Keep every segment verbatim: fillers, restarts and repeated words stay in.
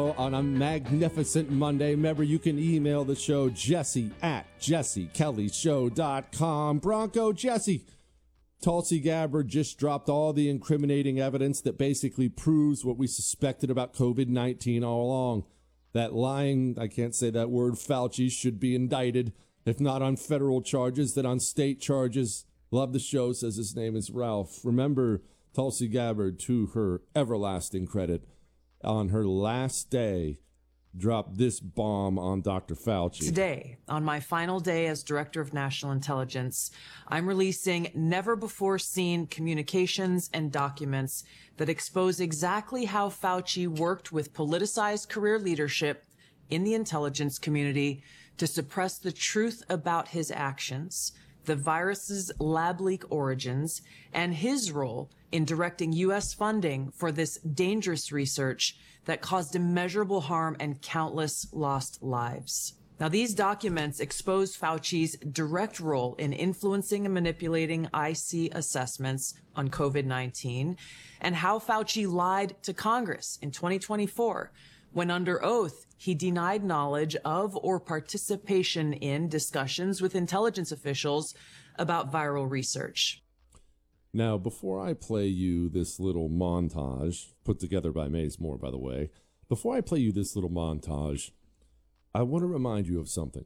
show on a magnificent Monday. Remember, you can email the show, Jesse at jesse kelly show dot com. Bronco Jesse, Tulsi Gabbard just dropped all the incriminating evidence that basically proves what we suspected about covid nineteen all along. That lying, I can't say that word, Fauci should be indicted, if not on federal charges, then on state charges. Love the show, says his name is Ralph. Remember, Tulsi Gabbard, to her everlasting credit, on her last day, dropped this bomb on Doctor Fauci. Today, on my final day as Director of National Intelligence, I'm releasing never-before-seen communications and documents that expose exactly how Fauci worked with politicized career leadership in the intelligence community to suppress the truth about his actions, the virus's lab leak origins, and his role in directing U S funding for this dangerous research that caused immeasurable harm and countless lost lives. Now, these documents expose Fauci's direct role in influencing and manipulating I C assessments on covid nineteen and how Fauci lied to Congress in twenty twenty-four when under oath he denied knowledge of or participation in discussions with intelligence officials about viral research. Now, before I play you this little montage, put together by Maze Moore, by the way, before I play you this little montage, I want to remind you of something.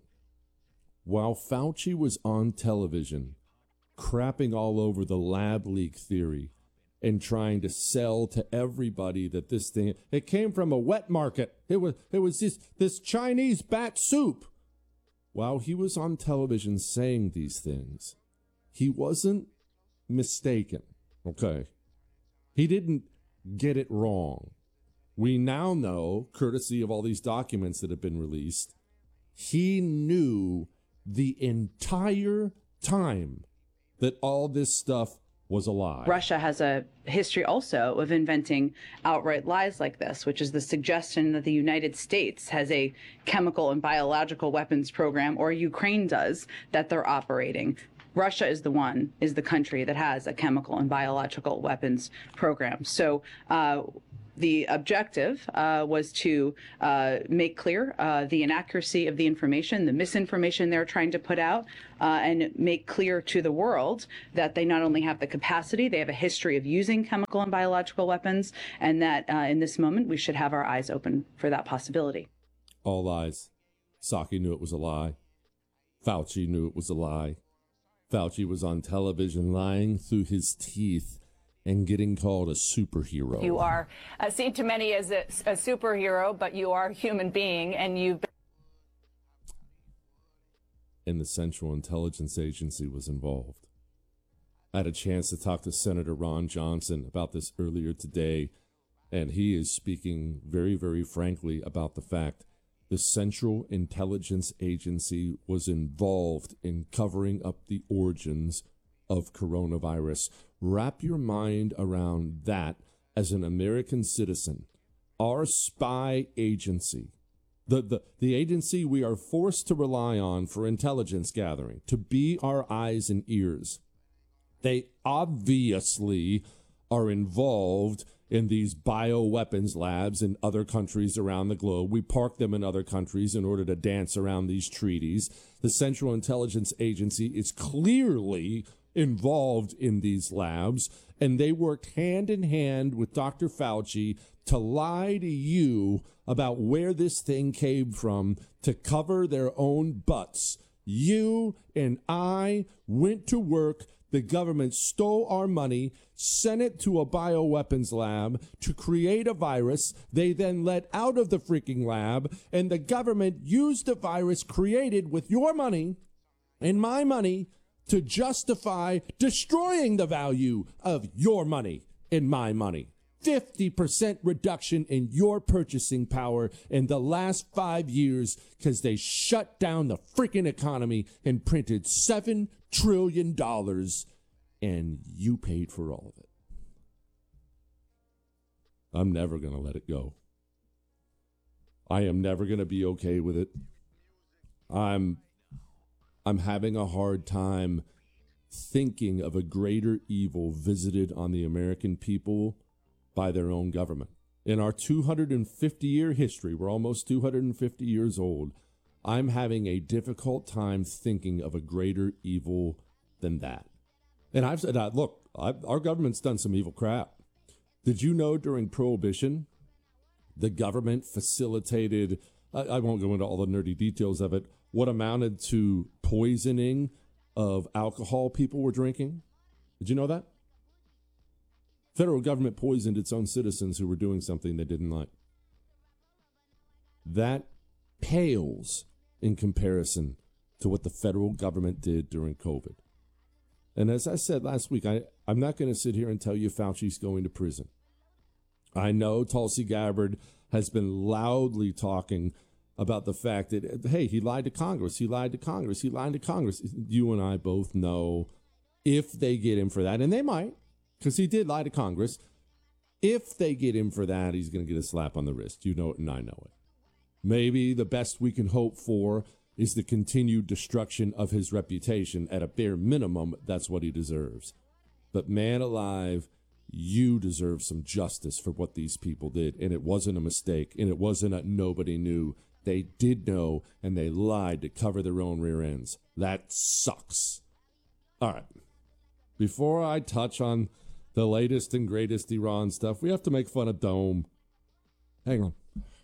While Fauci was on television, crapping all over the lab leak theory and trying to sell to everybody that this thing, it came from a wet market. It was, it was this, this Chinese bat soup. While he was on television saying these things, he wasn't mistaken, okay? He didn't get it wrong. We now know, courtesy of all these documents that have been released, he knew the entire time that all this stuff was a lie. Russia has a history also of inventing outright lies like this, which is the suggestion that the United States has a chemical and biological weapons program, or Ukraine does, that they're operating. Russia is the one, is the country that has a chemical and biological weapons program. So uh, the objective uh, was to uh, make clear uh, the inaccuracy of the information, the misinformation they're trying to put out, uh, and make clear to the world that they not only have the capacity, they have a history of using chemical and biological weapons, and that uh, in this moment we should have our eyes open for that possibility. All lies. Psaki knew it was a lie. Fauci knew it was a lie. Fauci was on television lying through his teeth and getting called a superhero. You are uh, seen to many as a, a superhero, but you are a human being, and you've been... And the Central Intelligence Agency was involved. I had a chance to talk to Senator Ron Johnson about this earlier today, and he is speaking very, very frankly about the fact the Central Intelligence Agency was involved in covering up the origins of coronavirus. Wrap your mind around that as an American citizen. Our spy agency, the, the, the agency we are forced to rely on for intelligence gathering, to be our eyes and ears, they obviously are involved in these bioweapons labs in other countries around the globe. We park them in other countries in order to dance around these treaties. The Central Intelligence Agency is clearly involved in these labs, and they worked hand in hand with Doctor Fauci to lie to you about where this thing came from to cover their own butts. You and I went to work. The government stole our money, sent it to a bioweapons lab to create a virus. They then let out of the freaking lab, and the government used the virus created with your money and my money to justify destroying the value of your money and my money. fifty percent reduction in your purchasing power in the last five years because they shut down the freaking economy and printed seven trillion dollars, and you paid for all of it. I'm never going to let it go. I am never going to be okay with it. I'm I'm having a hard time thinking of a greater evil visited on the American people by their own government. in our two hundred fifty year history, we're almost two hundred fifty years old, I'm having a difficult time thinking of a greater evil than that. And I've said, uh, look, I've, our government's done some evil crap. Did you know during Prohibition, the government facilitated, I, I won't go into all the nerdy details of it, what amounted to poisoning of alcohol people were drinking? Did you know that? Federal government poisoned its own citizens who were doing something they didn't like. That pales in comparison to what the federal government did during COVID. And as I said last week, I, I'm not going to sit here and tell you Fauci's going to prison. I know Tulsi Gabbard has been loudly talking about the fact that, hey, he lied to Congress, he lied to Congress, he lied to Congress. You and I both know if they get him for that, and they might, because he did lie to Congress, if they get him for that, he's going to get a slap on the wrist. You know it and I know it. Maybe the best we can hope for is the continued destruction of his reputation. At a bare minimum, that's what he deserves. But man alive, you deserve some justice for what these people did. And it wasn't a mistake. And it wasn't a nobody knew. They did know, and they lied to cover their own rear ends. That sucks. All right. Before I touch on the latest and greatest Iran stuff, we have to make fun of Dome. Hang on.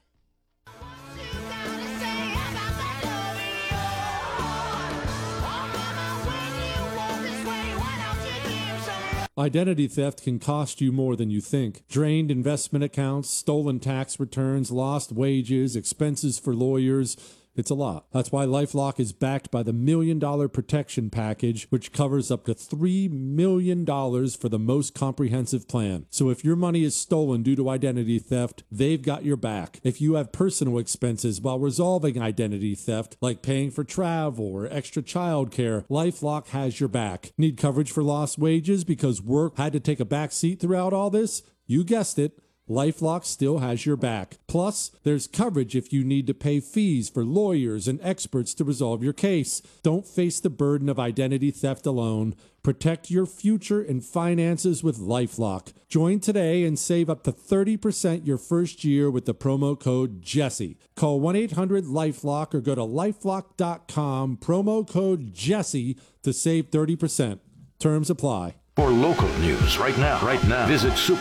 Identity theft can cost you more than you think. Drained investment accounts, stolen tax returns, lost wages, expenses for lawyers. It's a lot. That's why LifeLock is backed by the Million Dollar Protection Package, which covers up to three million dollars for the most comprehensive plan. So if your money is stolen due to identity theft, they've got your back. If you have personal expenses while resolving identity theft, like paying for travel or extra childcare, LifeLock has your back. Need coverage for lost wages because work had to take a back seat throughout all this? You guessed it. LifeLock still has your back. Plus, there's coverage if you need to pay fees for lawyers and experts to resolve your case. Don't face the burden of identity theft alone. Protect your future and finances with LifeLock. Join today and save up to thirty percent your first year with the promo code Jesse. Call one eight hundred LifeLock or go to lifelock dot com, promo code Jesse to save thirty percent. Terms apply. For local news right now, right now, visit super